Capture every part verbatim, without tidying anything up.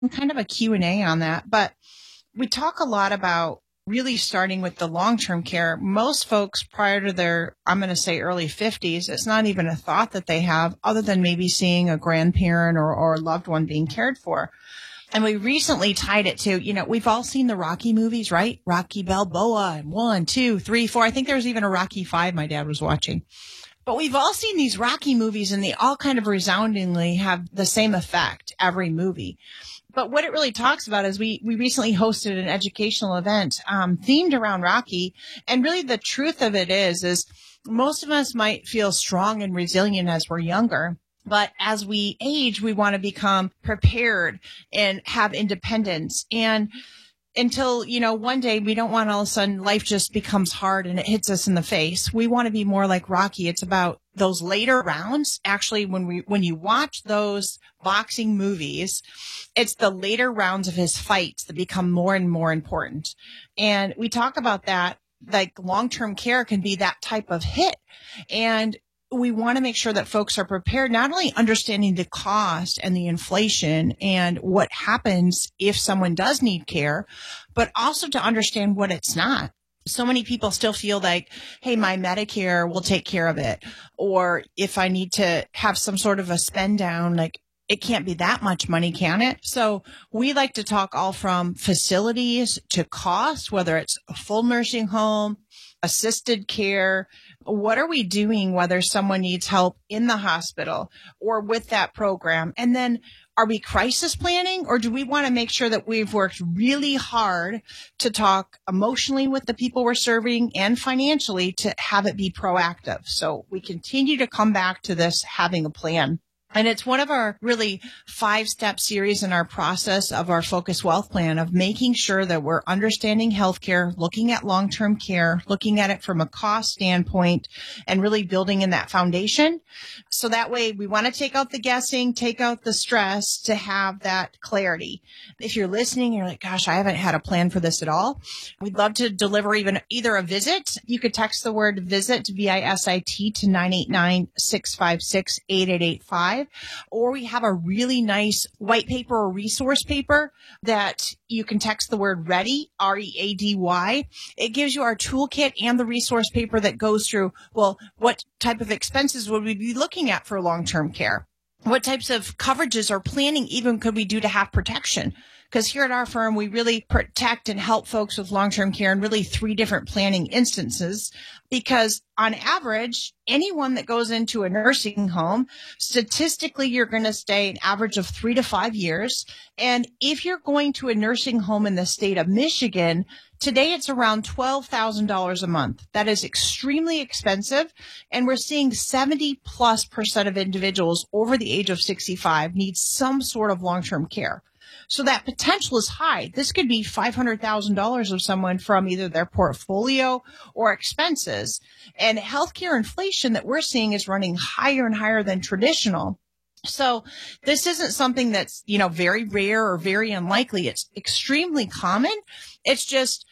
kind of a Q and A on that. But we talk a lot about really starting with the long-term care. Most folks prior to their, I'm going to say early fifties, it's not even a thought that they have other than maybe seeing a grandparent or, or a loved one being cared for. And we recently tied it to, you know, we've all seen the Rocky movies, right? Rocky Balboa and one, two, three, four. I think there was even a Rocky five my dad was watching. But we've all seen these Rocky movies and they all kind of resoundingly have the same effect every movie. But what it really talks about is we, we recently hosted an educational event um, themed around Rocky. And really the truth of it is, is most of us might feel strong and resilient as we're younger. But as we age, we want to become prepared and have independence. And until, you know, one day we don't want all of a sudden life just becomes hard and it hits us in the face. We want to be more like Rocky. It's about those later rounds. Actually, when we, when you watch those boxing movies, it's the later rounds of his fights that become more and more important. And we talk about that, like long-term care can be that type of hit. And we want to make sure that folks are prepared, not only understanding the cost and the inflation and what happens if someone does need care, but also to understand what it's not. So many people still feel like, hey, my Medicare will take care of it. Or if I need to have some sort of a spend down, like it can't be that much money, can it? So we like to talk all from facilities to cost, whether it's a full nursing home, assisted care. What are we doing, whether someone needs help in the hospital or with that program? And then are we crisis planning, or do we want to make sure that we've worked really hard to talk emotionally with the people we're serving and financially to have it be proactive? So we continue to come back to this having a plan. And it's one of our really five-step series in our process of our Focus Wealth Plan of making sure that we're understanding healthcare, looking at long-term care, looking at it from a cost standpoint, and really building in that foundation. So that way we want to take out the guessing, take out the stress to have that clarity. If you're listening, you're like, gosh, I haven't had a plan for this at all. We'd love to deliver even either a visit. You could text the word visit, V I S I T, to nine eight nine, six five six, eight eight eight five. Or we have a really nice white paper or resource paper that you can text the word READY, R E A D Y. It gives you our toolkit and the resource paper that goes through, well, what type of expenses would we be looking at for long-term care? What types of coverages or planning even could we do to have protection? Because here at our firm, we really protect and help folks with long-term care in really three different planning instances. Because on average, anyone that goes into a nursing home, statistically, you're going to stay an average of three to five years. And if you're going to a nursing home in the state of Michigan, today it's around twelve thousand dollars a month. That is extremely expensive. And we're seeing seventy plus percent of individuals over the age of sixty-five need some sort of long-term care. So that potential is high. This could be five hundred thousand dollars of someone from either their portfolio or expenses. And healthcare inflation that we're seeing is running higher and higher than traditional. So this isn't something that's, you know, very rare or very unlikely. It's extremely common. It's just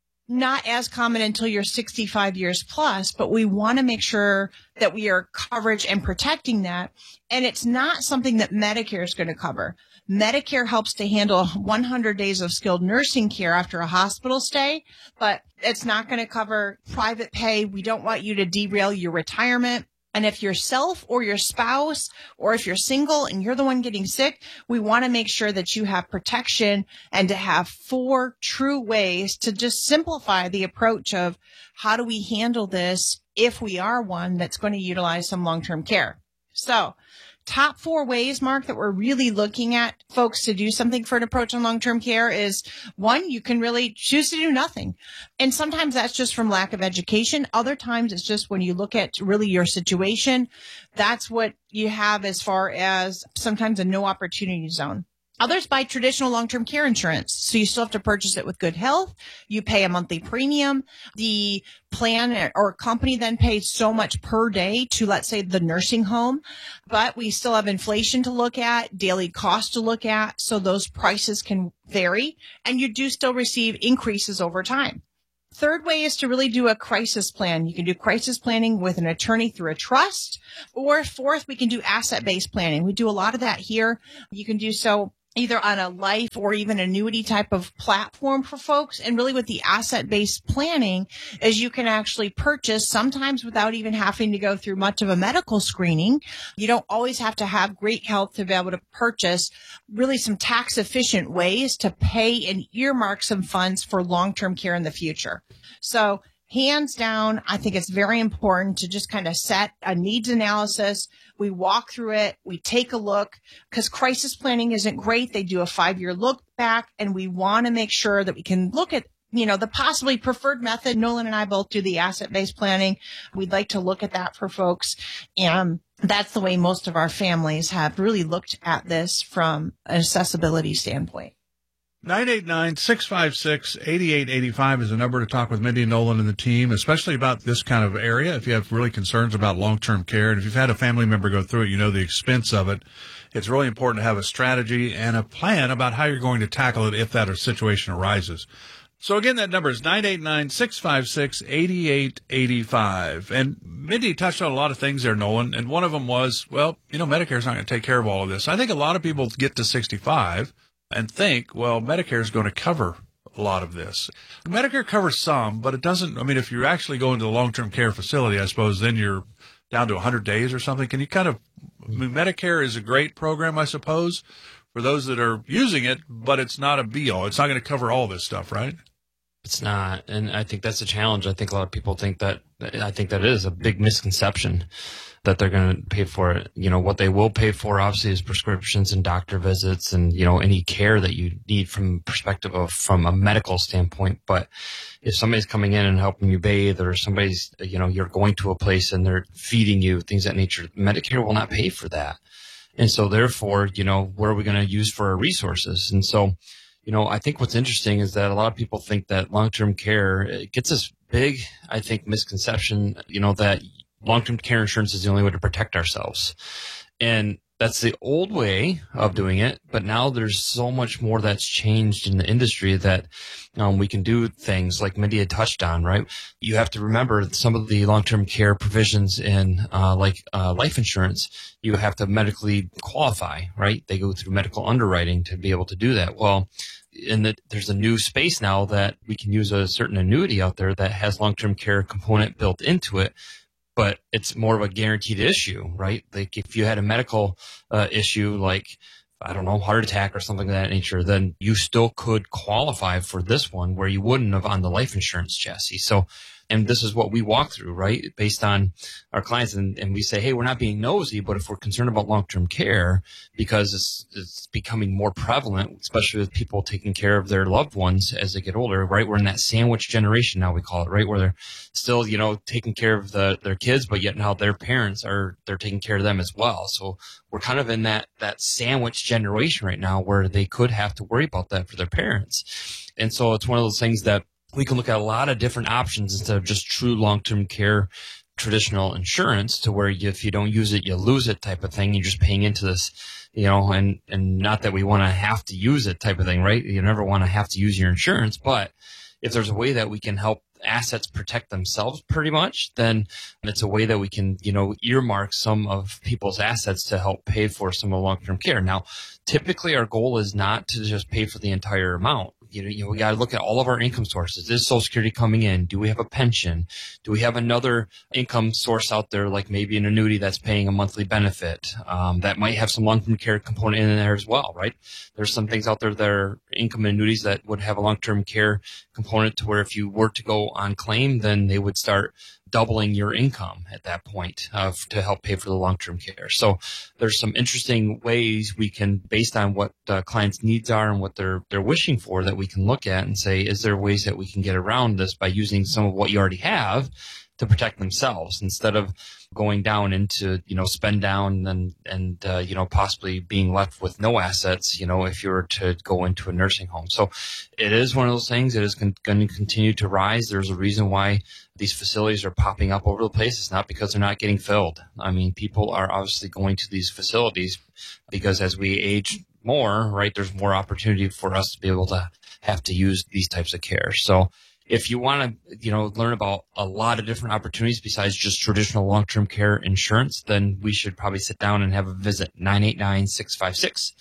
not as common until you're sixty-five years plus, but we want to make sure that we are coverage and protecting that. And it's not something that Medicare is going to cover. Medicare helps to handle one hundred days of skilled nursing care after a hospital stay, but it's not going to cover private pay. We don't want you to derail your retirement. And if yourself or your spouse, or if you're single and you're the one getting sick, we want to make sure that you have protection and to have four true ways to just simplify the approach of how do we handle this if we are one that's going to utilize some long-term care. So top four ways, Mark, that we're really looking at folks to do something for an approach on long-term care is, one, you can really choose to do nothing. And sometimes that's just from lack of education. Other times it's just when you look at really your situation, that's what you have as far as sometimes a no opportunity zone. Others buy traditional long-term care insurance. So you still have to purchase it with good health. You pay a monthly premium. The plan or company then pays so much per day to, let's say, the nursing home. But we still have inflation to look at, daily cost to look at. So those prices can vary. And you do still receive increases over time. Third way is to really do a crisis plan. You can do crisis planning with an attorney through a trust. Or fourth, we can do asset-based planning. We do a lot of that here. You can do so either on a life or even annuity type of platform for folks. And really with the asset-based planning is you can actually purchase sometimes without even having to go through much of a medical screening. You don't always have to have great health to be able to purchase really some tax efficient ways to pay and earmark some funds for long-term care in the future. So hands down, I think it's very important to just kind of set a needs analysis. We walk through it. We take a look because crisis planning isn't great. They do a five-year look back, and we want to make sure that we can look at, you know, the possibly preferred method. Nolan and I both do the asset-based planning. We'd like to look at that for folks. And that's the way most of our families have really looked at this from an accessibility standpoint. nine eight nine, six five six, eight eight eight five is a number to talk with Mindy Nolan and the team, especially about this kind of area. If you have really concerns about long-term care, and if you've had a family member go through it, you know the expense of it. It's really important to have a strategy and a plan about how you're going to tackle it if that situation arises. So again, that number is nine eight nine, six five six, eight eight eight five. And Mindy touched on a lot of things there, Nolan, and one of them was, well, you know, Medicare's not going to take care of all of this. I think a lot of people get to sixty-five and think, well, Medicare is going to cover a lot of this. Medicare covers some, but it doesn't. I mean, if you actually go into the long-term care facility, I suppose then you're down to one hundred days or something. Can you kind of, I mean, Medicare is a great program, I suppose, for those that are using it, but it's not a be-all. It's not going to cover all this stuff, right? It's not. And I think that's a challenge. I think a lot of people think that, I think that is a big misconception that they're going to pay for it. You know, what they will pay for obviously is prescriptions and doctor visits and, you know, any care that you need from perspective of, from a medical standpoint. But if somebody's coming in and helping you bathe, or somebody's, you know, you're going to a place and they're feeding you, things of that nature, Medicare will not pay for that. And so therefore, you know, where are we going to use for our resources? And so, you know, I think what's interesting is that a lot of people think that long-term care, it gets this big, I think, misconception, you know, that long-term care insurance is the only way to protect ourselves. And that's the old way of doing it. But now there's so much more that's changed in the industry that um, we can do things like Mindy had touched on, right? You have to remember some of the long-term care provisions in uh, like uh, life insurance, you have to medically qualify, right? They go through medical underwriting to be able to do that. Well, and the, there's a new space now that we can use a certain annuity out there that has long-term care component built into it. But it's more of a guaranteed issue, right? Like if you had a medical uh, issue, like, I don't know, heart attack or something of that nature, then you still could qualify for this one where you wouldn't have on the life insurance chassis. So, and this is what we walk through, right? Based on our clients. And, and we say, hey, we're not being nosy, but if we're concerned about long-term care, because it's, it's becoming more prevalent, especially with people taking care of their loved ones as they get older, right? We're in that sandwich generation now, we call it, right? Where they're still, you know, taking care of the, their kids, but yet now their parents are, they're taking care of them as well. So we're kind of in that, that sandwich generation right now where they could have to worry about that for their parents. And so it's one of those things that we can look at a lot of different options instead of just true long-term care, traditional insurance, to where you, if you don't use it, you lose it type of thing. You're just paying into this, you know, and, and not that we want to have to use it type of thing, right? You never want to have to use your insurance, but if there's a way that we can help assets protect themselves pretty much, then it's a way that we can, you know, earmark some of people's assets to help pay for some of the long-term care. Now, typically our goal is not to just pay for the entire amount. You know, you know, we got to look at all of our income sources. Is Social Security coming in? Do we have a pension? Do we have another income source out there, like maybe an annuity that's paying a monthly benefit? Um, that might have some long-term care component in there as well, right? There's some things out there that are income annuities that would have a long-term care component to where if you were to go on claim, then they would start doubling your income at that point uh, to help pay for the long-term care. So there's some interesting ways we can, based on what uh, clients' needs are and what they're they're wishing for, that we can look at and say, is there ways that we can get around this by using some of what you already have to protect themselves, instead of going down into, you know, spend down and, and, uh, you know, possibly being left with no assets, you know, if you were to go into a nursing home. So it is one of those things that is con- going to continue to rise. There's a reason why these facilities are popping up over the place. It's not because they're not getting filled. I mean, people are obviously going to these facilities because as we age more, right, there's more opportunity for us to be able to have to use these types of care. So if you want to, you know, learn about a lot of different opportunities besides just traditional long-term care insurance, then we should probably sit down and have a visit. nine eight nine, six five six,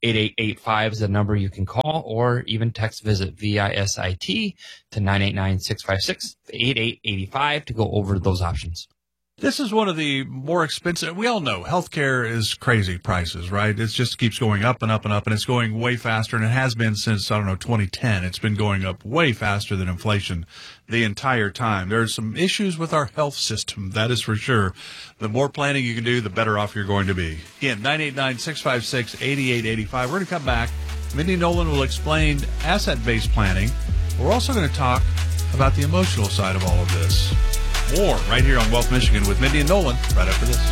eight eight eight five is the number you can call, or even text VISIT, V I S I T, to nine eight nine, six five six, eight eight eight five to go over those options. This is one of the more expensive. We all know healthcare is crazy prices, right? It just keeps going up and up and up, and it's going way faster, and it has been since, I don't know, twenty ten. It's been going up way faster than inflation the entire time. There are some issues with our health system, that is for sure. The more planning you can do, the better off you're going to be. Again, nine eight nine, six five six, eight eight eight five. We're going to come back. Mindy Nolan will explain asset-based planning. We're also going to talk about the emotional side of all of this. More right here on Wealth Michigan with Mindy and Nolan right after this.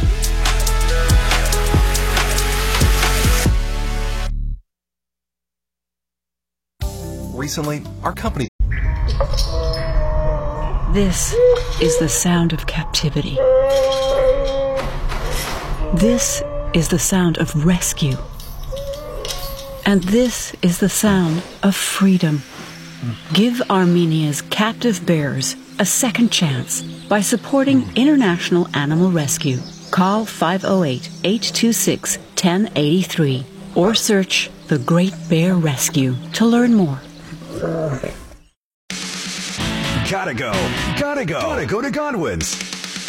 Recently, our company... This is the sound of captivity. This is the sound of rescue. And this is the sound of freedom. Give Armenia's captive bears a second chance by supporting International Animal Rescue. Call five oh eight, eight two six, one oh eight three or search The Great Bear Rescue to learn more. Gotta go. Gotta go. Gotta go to Godwin's.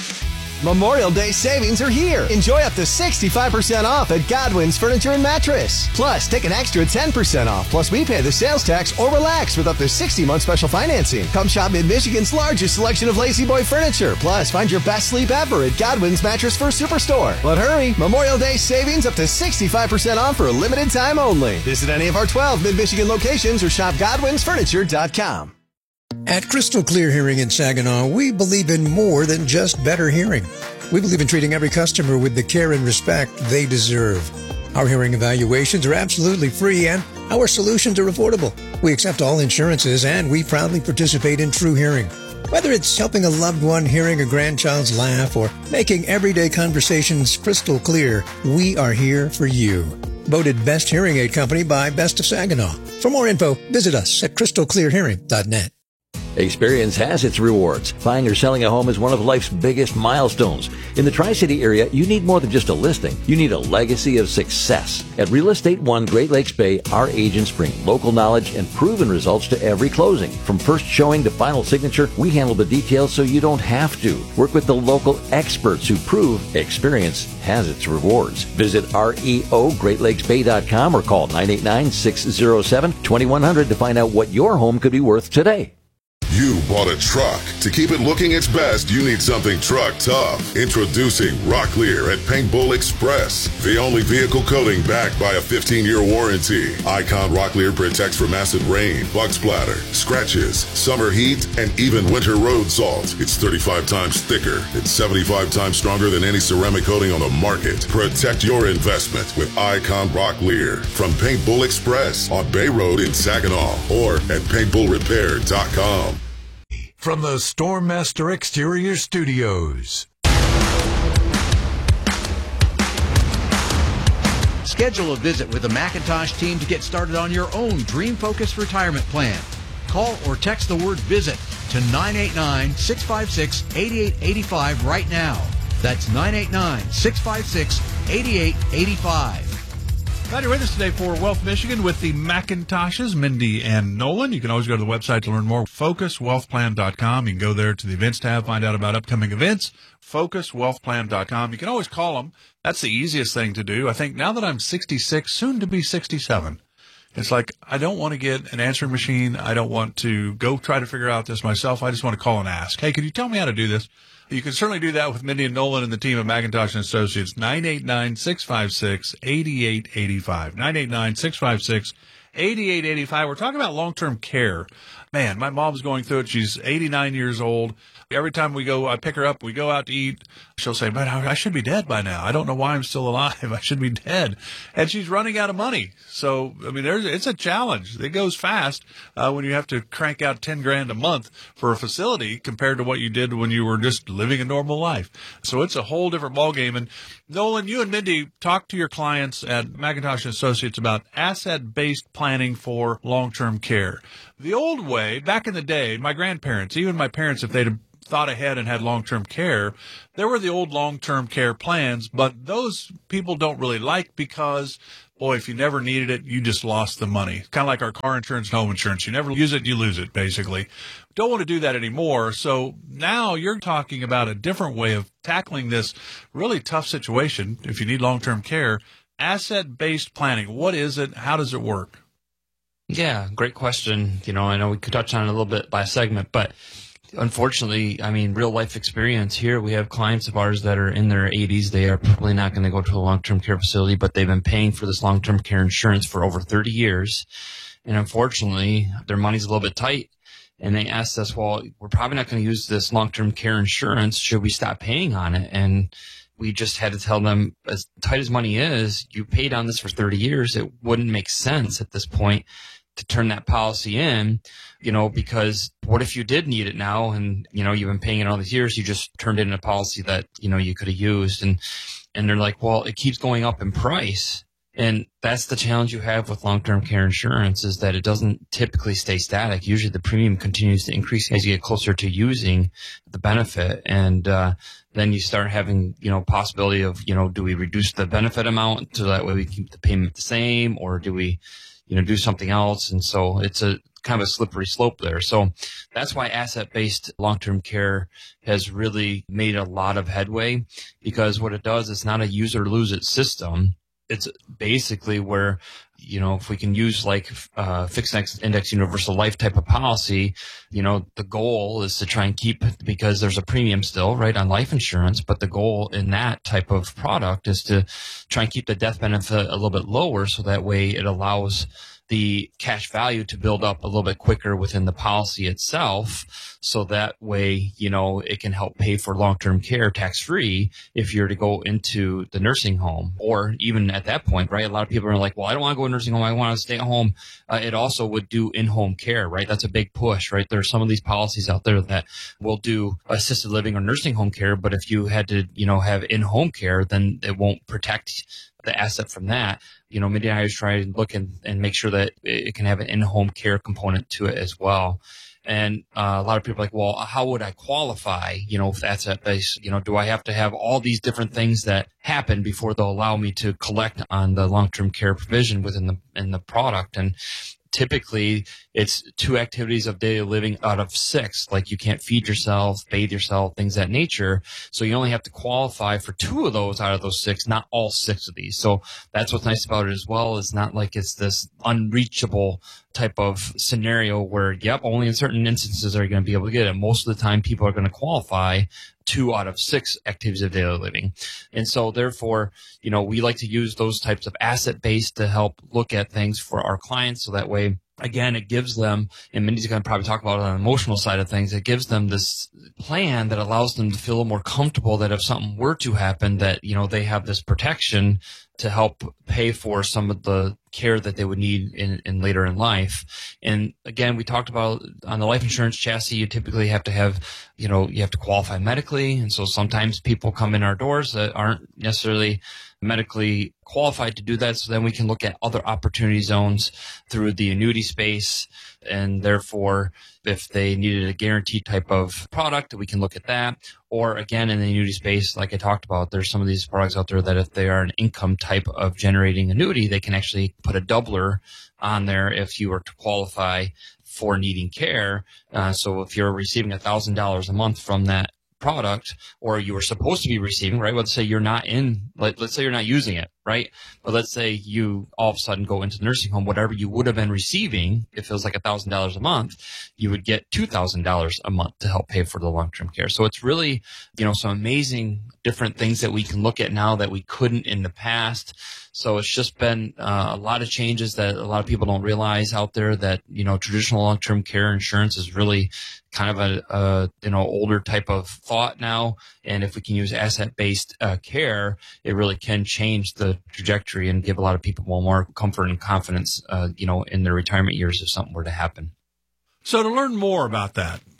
Memorial Day savings are here. Enjoy up to sixty-five percent off at Godwin's Furniture and Mattress. Plus, take an extra ten percent off. Plus, we pay the sales tax or relax with up to sixty month special financing. Come shop Mid-Michigan's largest selection of Lazy Boy furniture. Plus, find your best sleep ever at Godwin's Mattress First Superstore. But hurry, Memorial Day savings up to sixty-five percent off for a limited time only. Visit any of our twelve Mid-Michigan locations or shop godwins furniture dot com. At Crystal Clear Hearing in Saginaw, we believe in more than just better hearing. We believe in treating every customer with the care and respect they deserve. Our hearing evaluations are absolutely free, and our solutions are affordable. We accept all insurances, and we proudly participate in True Hearing. Whether it's helping a loved one hearing a grandchild's laugh or making everyday conversations crystal clear, we are here for you. Voted Best Hearing Aid Company by Best of Saginaw. For more info, visit us at crystal clear hearing dot net. Experience has its rewards. Buying or selling a home is one of life's biggest milestones. In the Tri-City area, you need more than just a listing. You need a legacy of success. At Real Estate One Great Lakes Bay, our agents bring local knowledge and proven results to every closing. From first showing to final signature, we handle the details so you don't have to. Work with the local experts who prove experience has its rewards. Visit R E O great lakes bay dot com or call nine eight nine, six oh seven, two one zero zero to find out what your home could be worth today. You bought a truck. To keep it looking its best, you need something truck tough. Introducing Rocklear at Paintbull Express, the only vehicle coating backed by a fifteen year warranty. Icon Rocklear protects from acid rain, bug splatter, scratches, summer heat, and even winter road salt. It's thirty-five times thicker. It's seventy-five times stronger than any ceramic coating on the market. Protect your investment with Icon Rocklear from Paintbull Express on Bay Road in Saginaw or at paintbull repair dot com. From the Stormmaster Exterior Studios. Schedule a visit with the Macintosh team to get started on your own Dream Focus retirement plan. Call or text the word VISIT to nine eight nine, six five six, eight eight eight five right now. That's nine eight nine, six five six, eight eight eight five. Glad you're with us today for Wealth Michigan with the Macintoshes, Mindy and Nolan. You can always go to the website to learn more, focus wealth plan dot com. You can go there to the events tab, find out about upcoming events, focus wealth plan dot com. You can always call them. That's the easiest thing to do. I think now that I'm sixty-six, soon to be sixty-seven, it's like I don't want to get an answering machine. I don't want to go try to figure out this myself. I just want to call and ask, hey, could you tell me how to do this? You can certainly do that with Mindy and Nolan and the team at Macintosh and Associates. nine eight nine, six five six, eight eight eight five. nine eight nine, six five six, eight eight eight five. We're talking about long-term care. Man, my mom's going through it. She's eighty-nine years old. Every time we go, I pick her up, we go out to eat, she'll say, man, I should be dead by now. I don't know why I'm still alive. I should be dead. And she's running out of money. So, I mean, there's, it's a challenge. It goes fast uh, when you have to crank out ten grand a month for a facility compared to what you did when you were just living a normal life. So it's a whole different ballgame. And Nolan, you and Mindy talk to your clients at Macintosh and Associates about asset-based planning for long-term care. The old way, back in the day, my grandparents, even my parents, if they'd thought ahead and had long-term care, there were the old long-term care plans, but those people don't really like because, boy, if you never needed it, you just lost the money. Kind of like our car insurance and home insurance. You never use it, you lose it, basically. Don't want to do that anymore. So now you're talking about a different way of tackling this really tough situation if you need long-term care. Asset-based planning. What is it? How does it work? Yeah, great question. You know, I know we could touch on it a little bit by segment, but unfortunately, I mean, real life experience here, we have clients of ours that are in their eighties. They are probably not going to go to a long-term care facility, but they've been paying for this long-term care insurance for over thirty years. And unfortunately, their money's a little bit tight. And they asked us, well, we're probably not going to use this long-term care insurance. Should we stop paying on it? And we just had to tell them, as tight as money is, you paid on this for thirty years. It wouldn't make sense at this point to turn that policy in, you know, because what if you did need it now and, you know, you've been paying it all these years, you just turned in a policy that, you know, you could have used. And, and they're like, well, it keeps going up in price. And that's the challenge you have with long-term care insurance, is that it doesn't typically stay static. Usually the premium continues to increase as you get closer to using the benefit. And, uh, then you start having, you know, possibility of, you know, do we reduce the benefit amount so that way we keep the payment the same, or do we, you know, do something else? And so it's a kind of a slippery slope there. So that's why asset-based long-term care has really made a lot of headway, because what it does, it's not a use or lose it system. It's basically where, you know, if we can use like uh, fixed index universal life type of policy, you know, the goal is to try and keep, because there's a premium still, right, on life insurance, but the goal in that type of product is to try and keep the death benefit a little bit lower, so that way it allows the cash value to build up a little bit quicker within the policy itself. So that way, you know, it can help pay for long-term care tax-free if you're to go into the nursing home, or even at that point, right? A lot of people are like, well, I don't want to go to a nursing home. I want to stay at home. Uh, it also would do in-home care, right? That's a big push, right? There are some of these policies out there that will do assisted living or nursing home care, but if you had to, you know, have in-home care, then it won't protect the asset from that. You know, Mindy and I always try to look and, and make sure that it can have an in-home care component to it as well. And uh, a lot of people are like, well, how would I qualify, you know, if that's at base? You know, do I have to have all these different things that happen before they'll allow me to collect on the long-term care provision within the in the product? And typically it's two activities of daily living out of six. Like you can't feed yourself, bathe yourself, things of that nature. So you only have to qualify for two of those out of those six, not all six of these. So that's what's nice about it as well. It's not like it's this unreachable type of scenario where, yep, only in certain instances are you going to be able to get it. Most of the time people are going to qualify two out of six activities of daily living. And so therefore, you know, we like to use those types of asset-based to help look at things for our clients. So that way, again, it gives them, and Mindy's going to probably talk about it on the emotional side of things, it gives them this plan that allows them to feel a little more comfortable that if something were to happen, that, you know, they have this protection to help pay for some of the care that they would need in, in later in life. And again, we talked about on the life insurance chassis, you typically have to have, you know, you have to qualify medically. And so sometimes people come in our doors that aren't necessarily medically qualified to do that. So then we can look at other opportunity zones through the annuity space. And therefore, if they needed a guaranteed type of product, we can look at that. Or again, in the annuity space, like I talked about, there's some of these products out there that if they are an income type of generating annuity, they can actually put a doubler on there if you were to qualify for needing care. Uh, so if you're receiving one thousand dollars a month from that product, or you were supposed to be receiving, right? Let's say you're not in, let, let's say you're not using it, right? But let's say you all of a sudden go into the nursing home, whatever you would have been receiving, if it was like one thousand dollars a month, you would get two thousand dollars a month to help pay for the long-term care. So it's really, you know, some amazing different things that we can look at now that we couldn't in the past. So it's just been uh, a lot of changes that a lot of people don't realize out there, that, you know, traditional long-term care insurance is really kind of a, a you know, older type of thought now. And if we can use asset-based uh, care, it really can change the trajectory and give a lot of people more comfort and confidence, uh, you know, in their retirement years if something were to happen. So to learn more about that,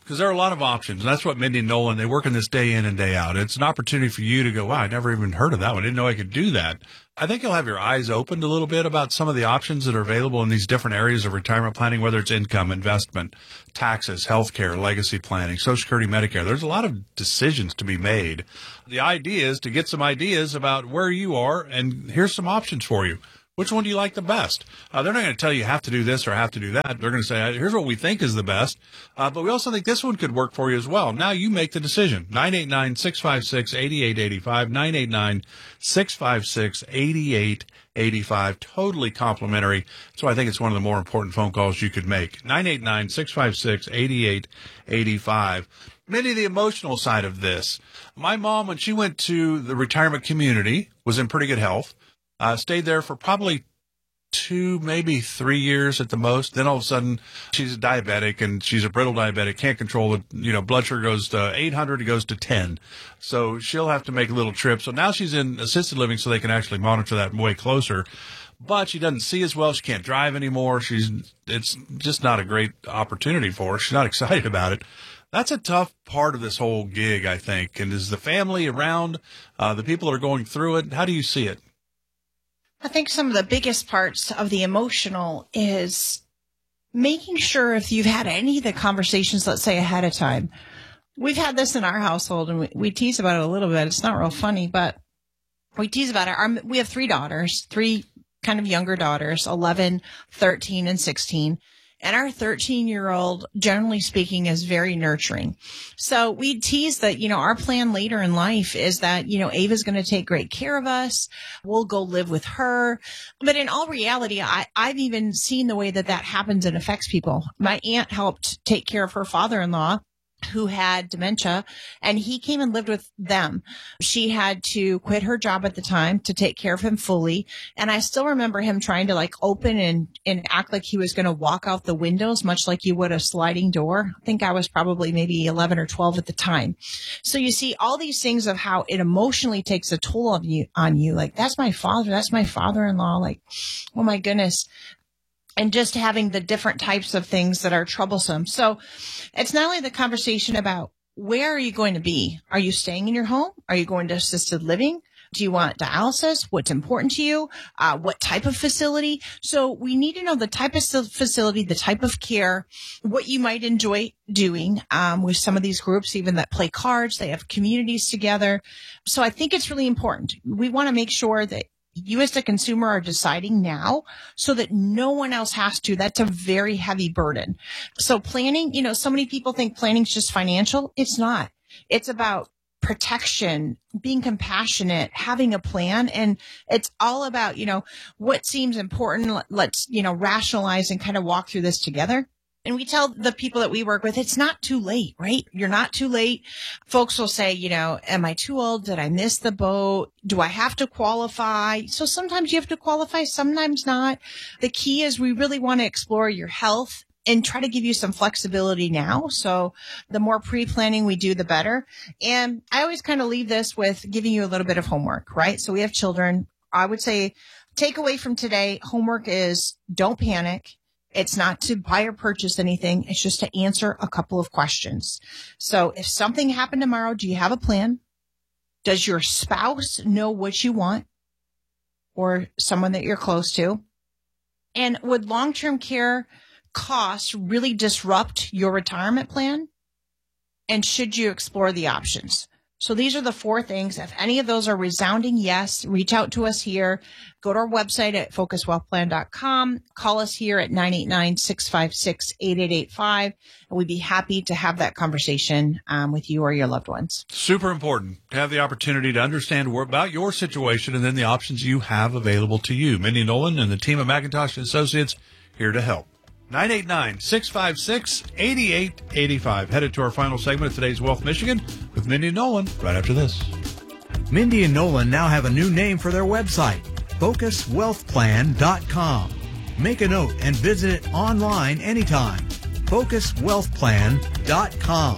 because there are a lot of options. And that's what Mindy and Nolan, they work in this day in and day out. It's an opportunity for you to go, wow, I never even heard of that one. I didn't know I could do that. I think you'll have your eyes opened a little bit about some of the options that are available in these different areas of retirement planning, whether it's income, investment, taxes, healthcare, legacy planning, Social Security, Medicare. There's a lot of decisions to be made. The idea is to get some ideas about where you are, and here's some options for you. Which one do you like the best? Uh, they're not going to tell you you have to do this or have to do that. They're going to say, here's what we think is the best. Uh, but we also think this one could work for you as well. Now you make the decision. nine eight nine, six five six, eight eight eight five, nine eight nine, six five six, eight eight eight five. Totally complimentary. So I think it's one of the more important phone calls you could make. nine eight nine, six five six, eight eight eight five. Maybe the emotional side of this. My mom, when she went to the retirement community, was in pretty good health. Uh, stayed there for probably two, maybe three years at the most. Then all of a sudden, she's a diabetic, and she's a brittle diabetic, can't control it. You know, blood sugar goes to eight hundred, it goes to ten. So she'll have to make a little trip. So now she's in assisted living so they can actually monitor that way closer. But she doesn't see as well. She can't drive anymore. She's, it's just not a great opportunity for her. She's not excited about it. That's a tough part of this whole gig, I think. And is the family around, uh, the people that are going through it? How do you see it? I think some of the biggest parts of the emotional is making sure if you've had any of the conversations, let's say ahead of time. We've had this in our household, and we, we tease about it a little bit. It's not real funny, but we tease about it. Our, we have three daughters, three kind of younger daughters, eleven, thirteen, and sixteen. And our thirteen-year-old, generally speaking, is very nurturing. So we tease that, you know, our plan later in life is that, you know, Ava's going to take great care of us. We'll go live with her. But in all reality, I, I've even seen the way that that happens and affects people. My aunt helped take care of her father-in-law, who had dementia, and he came and lived with them. She had to quit her job at the time to take care of him fully. And I still remember him trying to like open and, and act like he was going to walk out the windows, much like you would a sliding door. I think I was probably maybe eleven or twelve at the time. So you see all these things of how it emotionally takes a toll on you, on you. Like, that's my father. That's my father-in-law. Like, oh my goodness. And just having the different types of things that are troublesome. So it's not only the conversation about where are you going to be? Are you staying in your home? Are you going to assisted living? Do you want dialysis? What's important to you? Uh, what type of facility? So we need to know the type of facility, the type of care, what you might enjoy doing um, with some of these groups, even that play cards. They have communities together. So I think it's really important. We want to make sure that you as the consumer are deciding now so that no one else has to. That's a very heavy burden. So planning, you know, so many people think planning is just financial. It's not. It's about protection, being compassionate, having a plan. And it's all about, you know, what seems important. Let's, you know, rationalize and kind of walk through this together. And we tell the people that we work with, it's not too late, right? You're not too late. Folks will say, you know, am I too old? Did I miss the boat? Do I have to qualify? So sometimes you have to qualify, sometimes not. The key is we really want to explore your health and try to give you some flexibility now. So the more pre-planning we do, the better. And I always kind of leave this with giving you a little bit of homework, right? So we have children. I would say take away from today, homework is don't panic. It's not to buy or purchase anything. It's just to answer a couple of questions. So if something happened tomorrow, do you have a plan? Does your spouse know what you want or someone that you're close to? And would long-term care costs really disrupt your retirement plan? And should you explore the options? So these are the four things. If any of those are resounding yes, reach out to us here. Go to our website at focus wealth plan dot com. Call us here at nine eight nine, six five six, eight eight eight five. And we'd be happy to have that conversation um, with you or your loved ones. Super important to have the opportunity to understand more about your situation and then the options you have available to you. Mindy Nolan and the team of McIntosh Associates here to help. nine eight nine, six five six, eight eight eight five. Headed to our final segment of today's Wealth Michigan with Mindy and Nolan right after this. Mindy and Nolan now have a new name for their website, focus wealth plan dot com. Make a note and visit it online anytime. focus wealth plan dot com.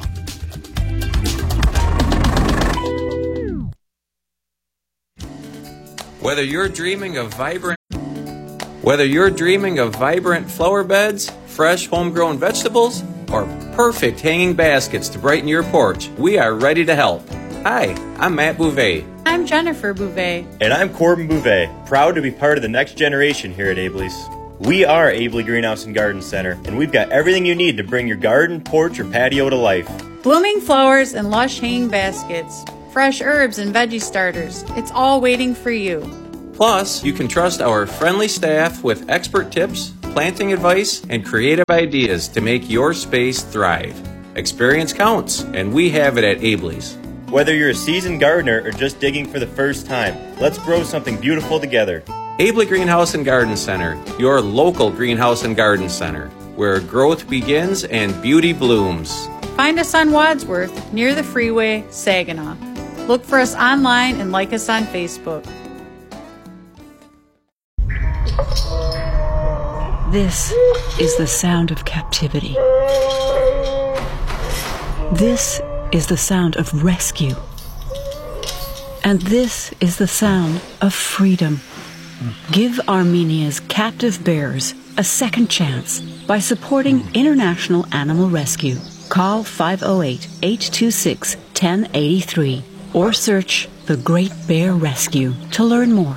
Whether you're dreaming of vibrant Whether you're dreaming of vibrant flower beds, fresh homegrown vegetables, or perfect hanging baskets to brighten your porch, we are ready to help. Hi, I'm Matt Bouvet. I'm Jennifer Bouvet. And I'm Corbin Bouvet, proud to be part of the next generation here at Abley's. We are Abley Greenhouse and Garden Center, and we've got everything you need to bring your garden, porch, or patio to life. Blooming flowers and lush hanging baskets, fresh herbs and veggie starters. It's all waiting for you. Plus, you can trust our friendly staff with expert tips, planting advice, and creative ideas to make your space thrive. Experience counts, and we have it at Abley's. Whether you're a seasoned gardener or just digging for the first time, let's grow something beautiful together. Abley Greenhouse and Garden Center, your local greenhouse and garden center, where growth begins and beauty blooms. Find us on Wadsworth, near the freeway, Saginaw. Look for us online and like us on Facebook. This is the sound of captivity. This is the sound of rescue. And this is the sound of freedom. Give Armenia's captive bears a second chance by supporting International Animal Rescue. Call five oh eight, eight two six, one oh eight three or search The Great Bear Rescue to learn more.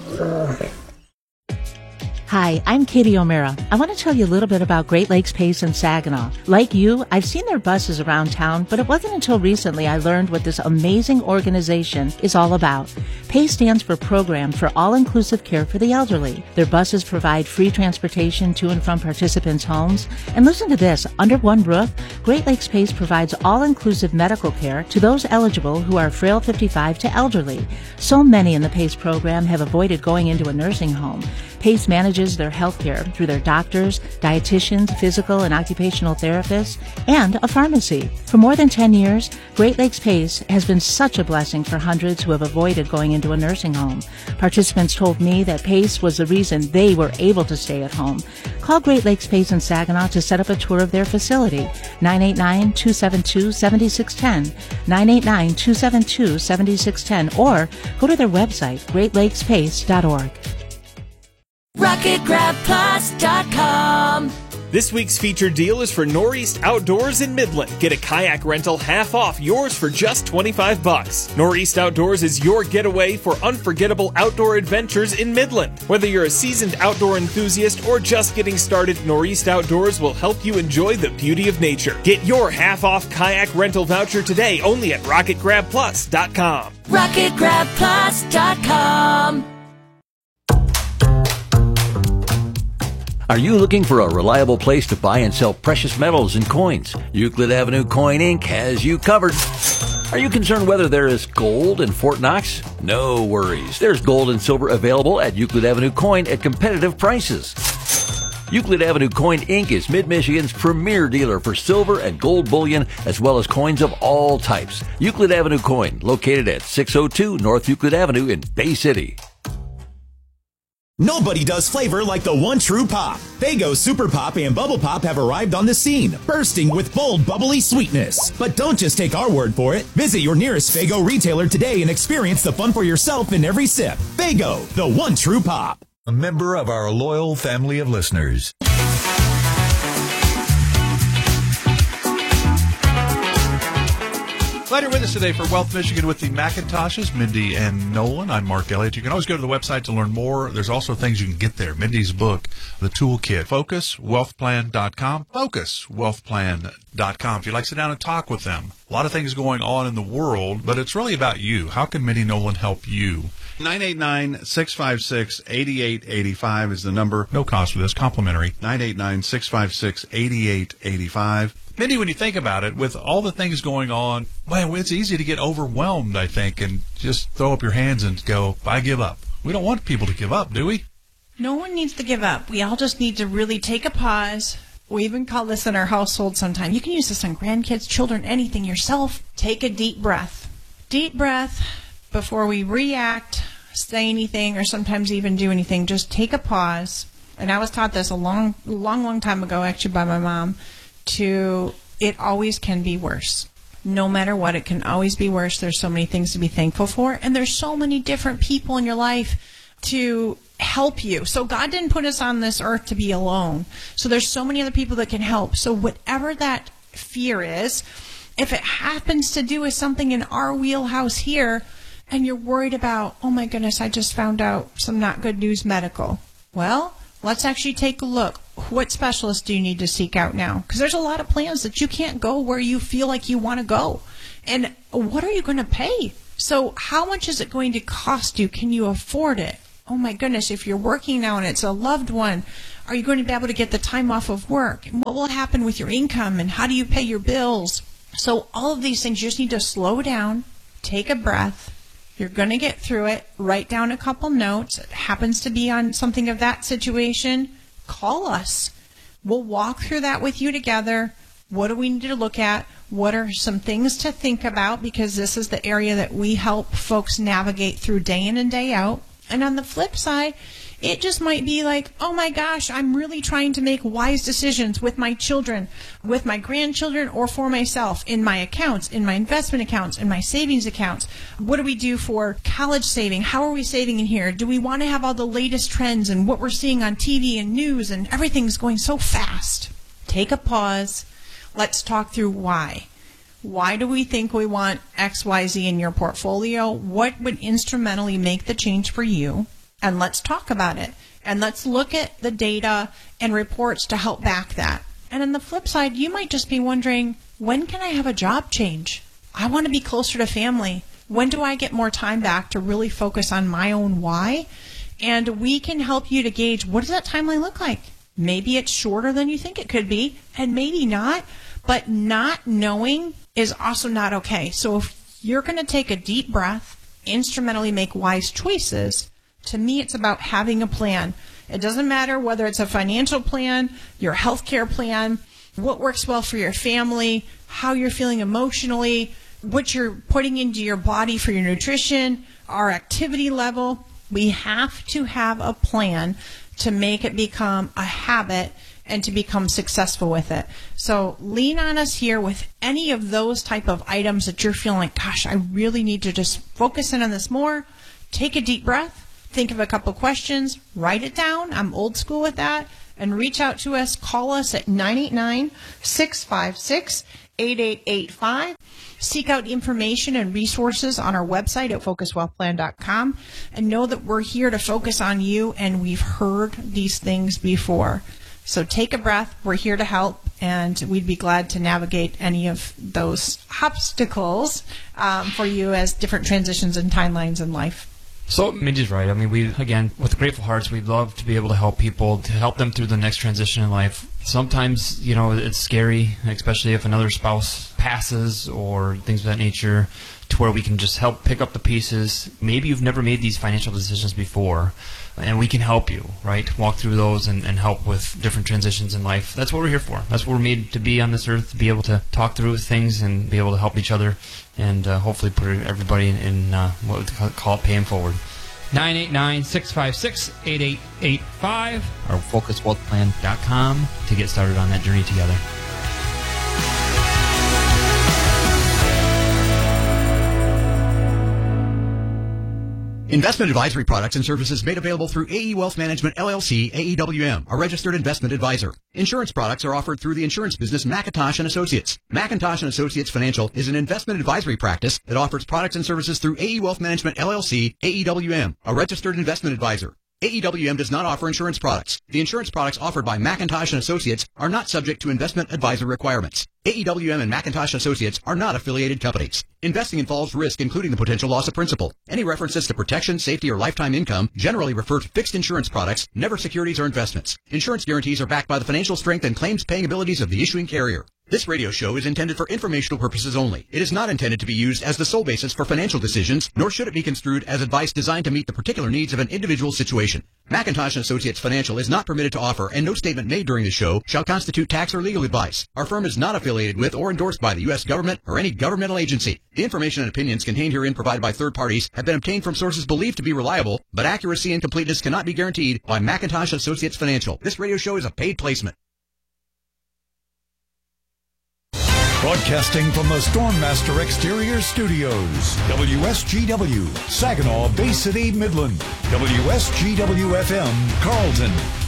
Hi, I'm Katie O'Mara. I want to tell you a little bit about Great Lakes Pace in Saginaw. Like you, I've seen their buses around town, but it wasn't until recently I learned what this amazing organization is all about. PACE stands for Program for All-Inclusive Care for the Elderly. Their buses provide free transportation to and from participants' homes. And listen to this, under one roof, Great Lakes Pace provides all-inclusive medical care to those eligible who are frail fifty-five to elderly. So many in the PACE program have avoided going into a nursing home. PACE manages their health care through their doctors, dietitians, physical and occupational therapists, and a pharmacy. For more than ten years, Great Lakes PACE has been such a blessing for hundreds who have avoided going into a nursing home. Participants told me that PACE was the reason they were able to stay at home. Call Great Lakes PACE in Saginaw to set up a tour of their facility. nine eight nine, two seven two, seven six one zero, nine eight nine, two seven two, seven six one zero, or go to their website, great lakes pace dot org. rocket grab plus dot com. This week's featured deal is for Northeast Outdoors in Midland. Get a kayak rental half off, yours for just twenty-five bucks. Northeast Outdoors is your getaway for unforgettable outdoor adventures in Midland. Whether you're a seasoned outdoor enthusiast or just getting started, Northeast Outdoors will help you enjoy the beauty of nature. Get your half off kayak rental voucher today only at rocket grab plus dot com. rocket grab plus dot com. Are you looking for a reliable place to buy and sell precious metals and coins? Euclid Avenue Coin Incorporated has you covered. Are you concerned whether there is gold in Fort Knox? No worries. There's gold and silver available at Euclid Avenue Coin at competitive prices. Euclid Avenue Coin Incorporated is Mid-Michigan's premier dealer for silver and gold bullion, as well as coins of all types. Euclid Avenue Coin, located at six oh two North Euclid Avenue in Bay City. Nobody does flavor like the one true pop. Faygo Super Pop and Bubble Pop have arrived on the scene, bursting with bold, bubbly sweetness. But don't just take our word for it. Visit your nearest Faygo retailer today and experience the fun for yourself in every sip. Faygo, the one true pop. A member of our loyal family of listeners. Glad you're with us today for Wealth Michigan with the McIntoshes, Mindy and Nolan. I'm Mark Elliott. You can always go to the website to learn more. There's also things you can get there. Mindy's book, The Toolkit. Focus Wealth Plan dot com. Focus Wealth Plan dot com. If you'd like to sit down and talk with them. A lot of things going on in the world, but it's really about you. How can Mindy Nolan help you? nine eight nine, six five six, eight eight eight five is the number. No cost for this. Complimentary. nine eight nine, six five six, eight eight eight five. Mindy, when you think about it, with all the things going on, well, it's easy to get overwhelmed, I think, and just throw up your hands and go, I give up. We don't want people to give up, do we? No one needs to give up. We all just need to really take a pause. We even call this in our household sometimes. You can use this on grandkids, children, anything, yourself. Take a deep breath. Deep breath before we react, say anything, or sometimes even do anything. Just take a pause. And I was taught this a long, long, long time ago, actually, by my mom. To it always can be worse. No matter what, it can always be worse. There's so many things to be thankful for, and there's so many different people in your life to help you. So God didn't put us on this earth to be alone. So there's so many other people that can help. So whatever that fear is, if it happens to do with something in our wheelhouse here, and you're worried about, oh my goodness, I just found out some not good news medical. Well, let's actually take a look. What specialist do you need to seek out now? Because there's a lot of plans that you can't go where you feel like you want to go. And what are you going to pay? So how much is it going to cost you? Can you afford it? Oh my goodness, if you're working now and it's a loved one, are you going to be able to get the time off of work? And what will happen with your income? And how do you pay your bills? So all of these things, you just need to slow down, take a breath. You're going to get through it. Write down a couple notes. It happens to be on something of that situation. Call us. We'll walk through that with you together. What do we need to look at? What are some things to think about? Because this is the area that we help folks navigate through day in and day out. And on the flip side, it just might be like, oh my gosh, I'm really trying to make wise decisions with my children, with my grandchildren, or for myself in my accounts, in my investment accounts, in my savings accounts. What do we do for college saving? How are we saving in here? Do we want to have all the latest trends and what we're seeing on T V and news, and everything's going so fast? Take a pause. Let's talk through why. Why do we think we want X Y Z in your portfolio? What would instrumentally make the change for you? And let's talk about it. And let's look at the data and reports to help back that. And on the flip side, you might just be wondering, when can I have a job change? I want to be closer to family. When do I get more time back to really focus on my own why? And we can help you to gauge, what does that timeline look like? Maybe it's shorter than you think it could be, and maybe not. But not knowing is also not okay. So if you're going to take a deep breath, instrumentally make wise choices, to me, it's about having a plan. It doesn't matter whether it's a financial plan, your healthcare plan, what works well for your family, how you're feeling emotionally, what you're putting into your body for your nutrition, our activity level. We have to have a plan to make it become a habit and to become successful with it. So lean on us here with any of those type of items that you're feeling like, gosh, I really need to just focus in on this more. Take a deep breath. Think of a couple questions, write it down. I'm old school with that. And reach out to us. Call us at nine eight nine, six five six, eight eight eight five. Seek out information and resources on our website at focus wealth plan dot com. And know that we're here to focus on you, and we've heard these things before. So take a breath. We're here to help, and we'd be glad to navigate any of those obstacles um, for you as different transitions and timelines in life. So Mindy's right. I mean, we, again, with Grateful Hearts, we'd love to be able to help people, to help them through the next transition in life. Sometimes, you know, it's scary, especially if another spouse passes or things of that nature, to where we can just help pick up the pieces. Maybe you've never made these financial decisions before, and we can help you, right? Walk through those and, and help with different transitions in life. That's what we're here for. That's what we're made to be on this earth, to be able to talk through things and be able to help each other, and uh, hopefully put everybody in, in uh, what we call it paying forward. nine eight nine, six five six, eight eight eight five or focus wealth plan dot com to get started on that journey together. Investment advisory products and services made available through A E Wealth Management, L L C, A E W M, a registered investment advisor. Insurance products are offered through the insurance business McIntosh and Associates. McIntosh and Associates Financial is an investment advisory practice that offers products and services through A E Wealth Management, L L C, A E W M, a registered investment advisor. A E W M does not offer insurance products. The insurance products offered by McIntosh and Associates are not subject to investment advisor requirements. A E W M and McIntosh Associates are not affiliated companies. Investing involves risk, including the potential loss of principal. Any references to protection, safety, or lifetime income generally refer to fixed insurance products, never securities or investments. Insurance guarantees are backed by the financial strength and claims-paying abilities of the issuing carrier. This radio show is intended for informational purposes only. It is not intended to be used as the sole basis for financial decisions, nor should it be construed as advice designed to meet the particular needs of an individual situation. McIntosh and Associates Financial is not permitted to offer, and no statement made during the show shall constitute tax or legal advice. Our firm is not affiliated with or endorsed by the U S government or any governmental agency. The information and opinions contained herein provided by third parties have been obtained from sources believed to be reliable, but accuracy and completeness cannot be guaranteed by McIntosh and Associates Financial. This radio show is a paid placement. Broadcasting from the Stormmaster Exterior Studios. W S G W, Saginaw, Bay City, Midland. W S G W F M, Carlton.